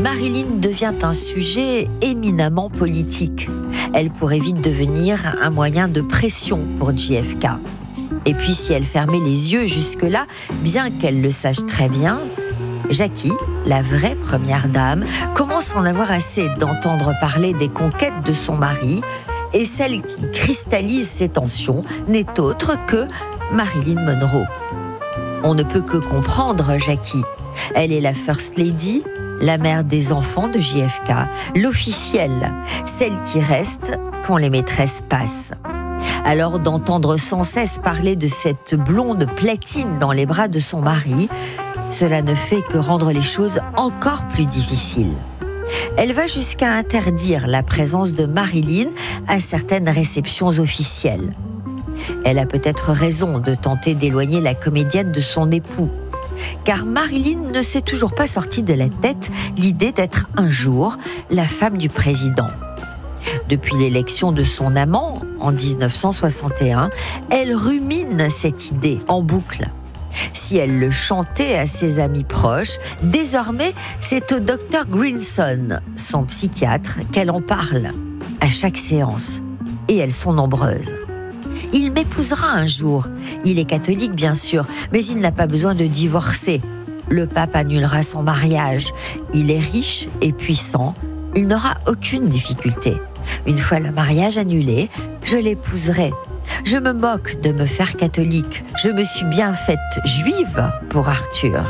Marilyn devient un sujet éminemment politique. Elle pourrait vite devenir un moyen de pression pour JFK. Et puis si elle fermait les yeux jusque-là, bien qu'elle le sache très bien, Jackie, la vraie première dame, commence à en avoir assez d'entendre parler des conquêtes de son mari, et celle qui cristallise ces tensions n'est autre que Marilyn Monroe. On ne peut que comprendre Jackie. Elle est la First Lady, la mère des enfants de JFK, l'officielle, celle qui reste quand les maîtresses passent. Alors d'entendre sans cesse parler de cette blonde platine dans les bras de son mari, cela ne fait que rendre les choses encore plus difficiles. Elle va jusqu'à interdire la présence de Marilyn à certaines réceptions officielles. Elle a peut-être raison de tenter d'éloigner la comédienne de son époux, car Marilyn ne s'est toujours pas sortie de la tête l'idée d'être un jour la femme du président. Depuis l'élection de son amant en 1961, elle rumine cette idée en boucle. Si elle le chantait à ses amis proches, désormais c'est au docteur Greenson, son psychiatre, qu'elle en parle, à chaque séance. Et elles sont nombreuses. Il m'épousera un jour. Il est catholique, bien sûr, mais il n'a pas besoin de divorcer. Le pape annulera son mariage. Il est riche et puissant. Il n'aura aucune difficulté. Une fois le mariage annulé, je l'épouserai. Je me moque de me faire catholique. Je me suis bien faite juive pour Arthur.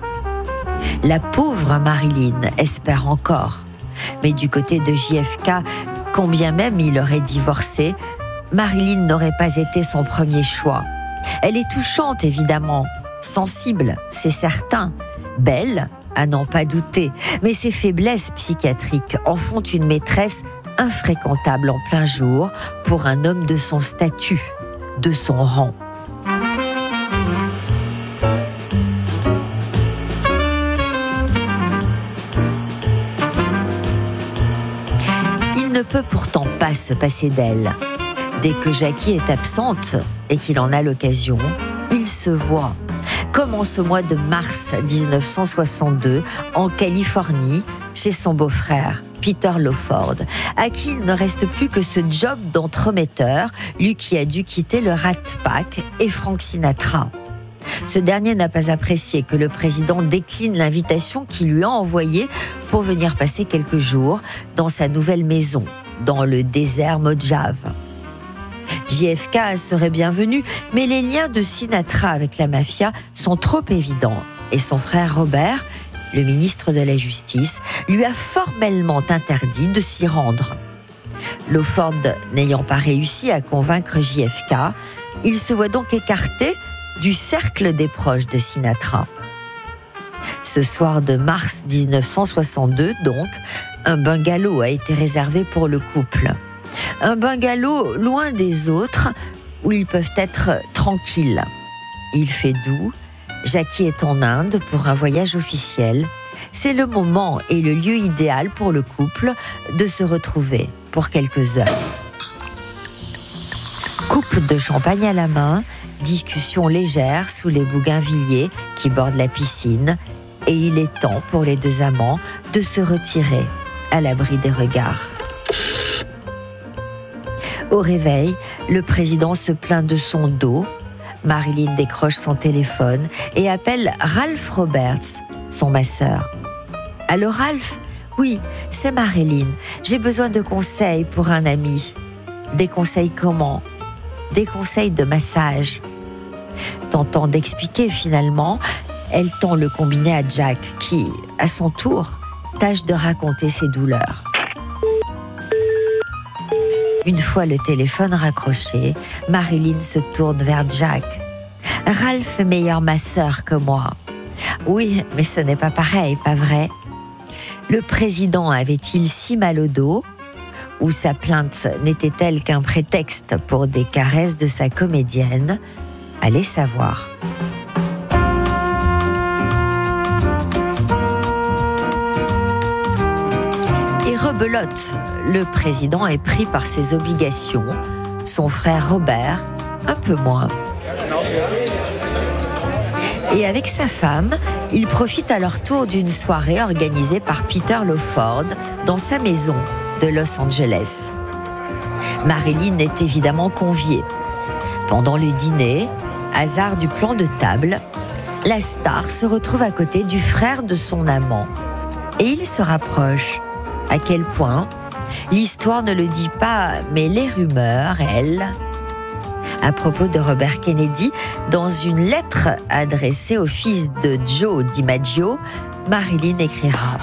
La pauvre Marilyn espère encore. Mais du côté de JFK, combien même il aurait divorcé, Marilyn n'aurait pas été son premier choix. Elle est touchante, évidemment. Sensible, c'est certain. Belle, à n'en pas douter. Mais ses faiblesses psychiatriques en font une maîtresse infréquentable en plein jour pour un homme de son statut, de son rang. Il ne peut pourtant pas se passer d'elle. Dès que Jackie est absente et qu'il en a l'occasion, il se voit. Comme en ce mois de mars 1962, en Californie, chez son beau-frère, Peter Lawford, à qui il ne reste plus que ce job d'entremetteur, lui qui a dû quitter le Rat Pack et Frank Sinatra. Ce dernier n'a pas apprécié que le président décline l'invitation qu'il lui a envoyée pour venir passer quelques jours dans sa nouvelle maison, dans le désert Mojave. JFK serait bienvenu, mais les liens de Sinatra avec la mafia sont trop évidents et son frère Robert, le ministre de la Justice, lui a formellement interdit de s'y rendre. Lawford n'ayant pas réussi à convaincre JFK, il se voit donc écarté du cercle des proches de Sinatra. Ce soir de mars 1962, donc, un bungalow a été réservé pour le couple. Un bungalow loin des autres, où ils peuvent être tranquilles. Il fait doux, Jackie est en Inde pour un voyage officiel. C'est le moment et le lieu idéal pour le couple de se retrouver pour quelques heures. Coupe de champagne à la main, discussion légère sous les bougainvilliers qui bordent la piscine, et il est temps pour les deux amants de se retirer à l'abri des regards. Au réveil, le président se plaint de son dos. Marilyn décroche son téléphone et appelle Ralph Roberts, son masseur. « Allô Ralph ? Oui, c'est Marilyn. J'ai besoin de conseils pour un ami. » « Des conseils comment ? » « Des conseils de massage. » Tentant d'expliquer finalement, elle tend le combiné à Jack qui, à son tour, tâche de raconter ses douleurs. Une fois le téléphone raccroché, Marilyn se tourne vers Jack. « Ralph est meilleur masseur que moi. »« Oui, mais ce n'est pas pareil, pas vrai ?» Le président avait-il si mal au dos ? Ou sa plainte n'était-elle qu'un prétexte pour des caresses de sa comédienne ? Allez savoir. Et rebelote, le président est pris par ses obligations, son frère Robert, un peu moins. Et avec sa femme, Ils profitent à leur tour d'une soirée organisée par Peter Lawford dans sa maison de Los Angeles. Marilyn est évidemment conviée. Pendant le dîner, hasard du plan de table, la star se retrouve à côté du frère de son amant et ils se rapprochent. À quel point? L'histoire ne le dit pas, mais les rumeurs, elles. À propos de Robert Kennedy, dans une lettre adressée au fils de Joe DiMaggio, Marilyn écrira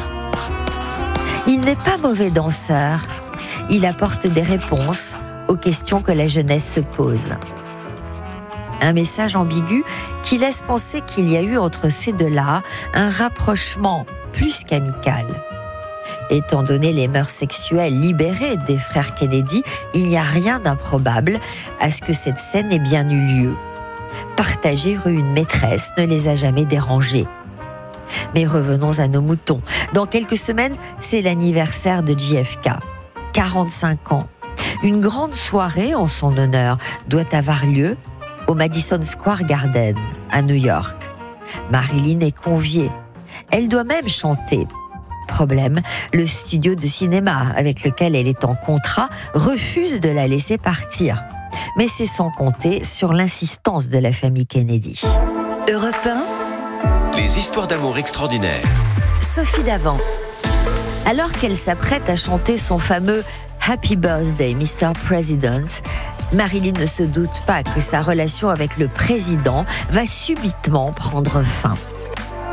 « Il n'est pas mauvais danseur. Il apporte des réponses aux questions que la jeunesse se pose. » Un message ambigu qui laisse penser qu'il y a eu entre ces deux-là un rapprochement plus qu'amical. Étant donné les mœurs sexuelles libérées des frères Kennedy, il n'y a rien d'improbable à ce que cette scène ait bien eu lieu. Partager une maîtresse ne les a jamais dérangés. Mais revenons à nos moutons. Dans quelques semaines, c'est l'anniversaire de JFK. 45 ans. Une grande soirée en son honneur doit avoir lieu au Madison Square Garden, à New York. Marilyn est conviée. Elle doit même chanter. Problème, le studio de cinéma avec lequel elle est en contrat refuse de la laisser partir. Mais c'est sans compter sur l'insistance de la famille Kennedy. Europe 1. Les histoires d'amour extraordinaires. Sophie Davant. Alors qu'elle s'apprête à chanter son fameux « Happy Birthday, Mr. President », Marilyn ne se doute pas que sa relation avec le président va subitement prendre fin.